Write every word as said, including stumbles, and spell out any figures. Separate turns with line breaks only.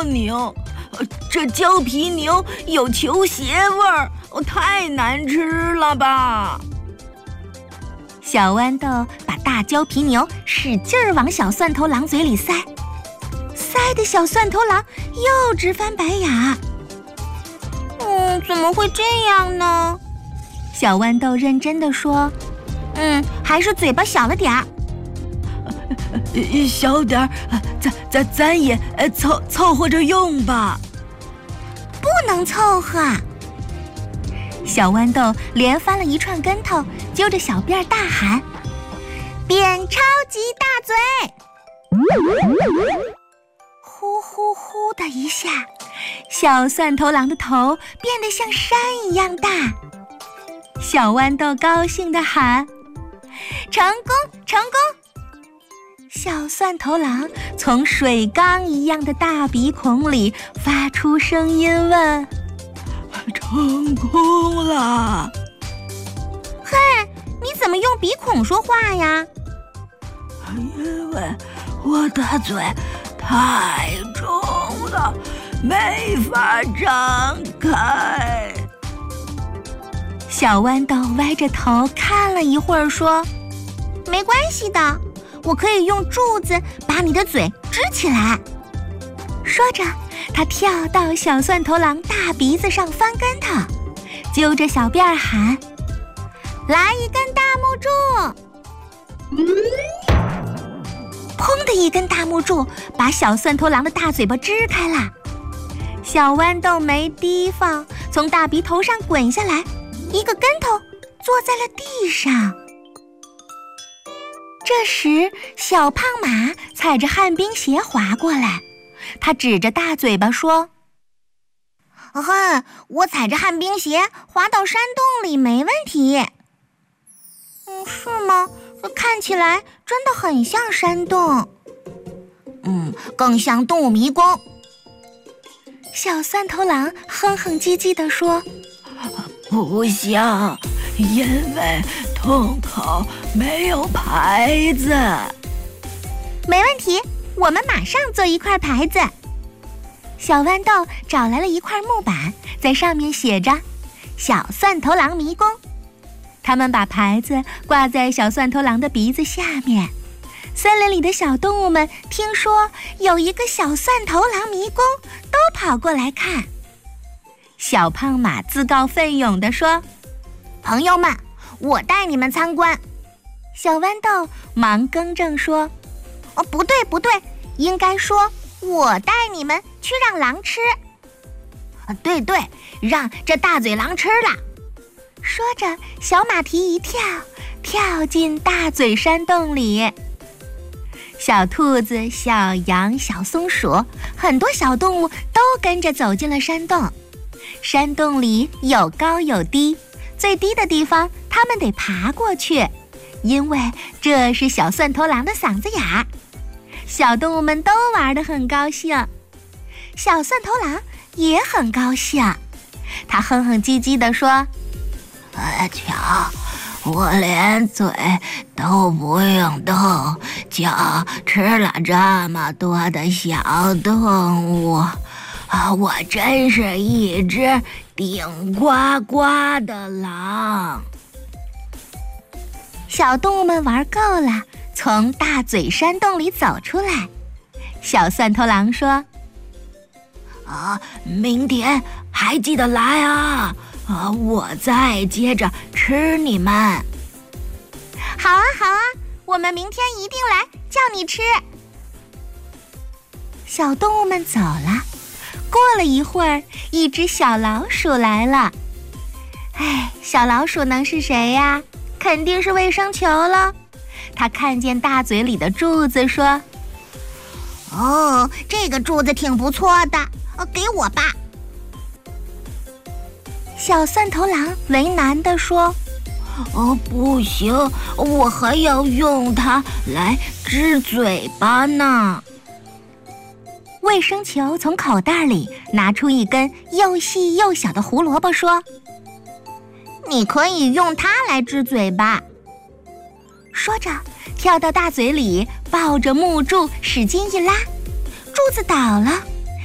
牛，这胶皮牛有球鞋味儿，太难吃了吧！
小豌豆把大胶皮牛使劲儿往小蒜头狼嘴里塞，塞得小蒜头狼又直翻白眼。嗯，怎么会这样呢？小豌豆认真地说：“嗯，还是嘴巴小了点儿。
呃、小点儿，咱咱咱也凑凑合着用吧。”
不能凑合！小豌豆连翻了一串跟头，揪着小辫儿大喊：“变超级大嘴！”呼呼呼的一下，小蒜头狼的头变得像山一样大。小豌豆高兴地喊：“成功，成功！”小蒜头狼从水缸一样的大鼻孔里发出声音问：“
成功了！”
嘿，你怎么用鼻孔说话呀？
因为我的嘴太重了，没法张开。
小豌豆歪着头看了一会儿，说：“没关系的，我可以用柱子把你的嘴支起来。”说着，他跳到小蒜头狼大鼻子上翻跟头，揪着小辫儿喊：“来一根大木柱！”砰的一根大木柱把小蒜头狼的大嘴巴支开了。小豌豆没提防，从大鼻头上滚下来，一个跟头坐在了地上。这时，小胖马踩着旱冰鞋滑过来，他指着大嘴巴说：“哼，我踩着旱冰鞋滑到山洞里没问题。”嗯，是吗？看起来真的很像山洞。嗯，更像动物迷宫。小蒜头狼哼哼唧唧地说：“
不像，因为洞口没有牌子。”
没问题，我们马上做一块牌子。小豌豆找来了一块木板，在上面写着“小蒜头狼迷宫”。他们把牌子挂在小蒜头狼的鼻子下面。森林里的小动物们听说有一个小蒜头狼迷宫，都跑过来看。小胖马自告奋勇地说：“朋友们，我带你们参观。”小豌豆忙更正说：“哦，不对不对，应该说我带你们去让狼吃。”啊，对对，让这大嘴狼吃了。说着，小马蹄一跳，跳进大嘴山洞里。小兔子、小羊、小松鼠，很多小动物都跟着走进了山洞。山洞里有高有低，最低的地方它们得爬过去，因为这是小蒜头狼的嗓子眼儿。小动物们都玩得很高兴，小蒜头狼也很高兴，他哼哼唧唧地说：“
哎，瞧，我连嘴都不用动，就吃了这么多的小动物，啊，我真是一只顶呱呱的狼。”
小动物们玩够了，从大嘴山洞里走出来。小蒜头狼说：“
啊，明天还记得来啊！啊，我再接着吃你们。”“
好啊，好啊，我们明天一定来叫你吃。”小动物们走了。过了一会儿，一只小老鼠来了。哎，小老鼠能是谁呀？肯定是卫生球了。他看见大嘴里的柱子，说：“哦，这个柱子挺不错的，给我吧。”小蒜头狼为难地说：“
哦，不行，我还要用它来支嘴巴呢。”
卫生球从口袋里拿出一根又细又小的胡萝卜，说：“你可以用它来支嘴巴。”说着，跳到大嘴里，抱着木柱使劲一拉，柱子倒了。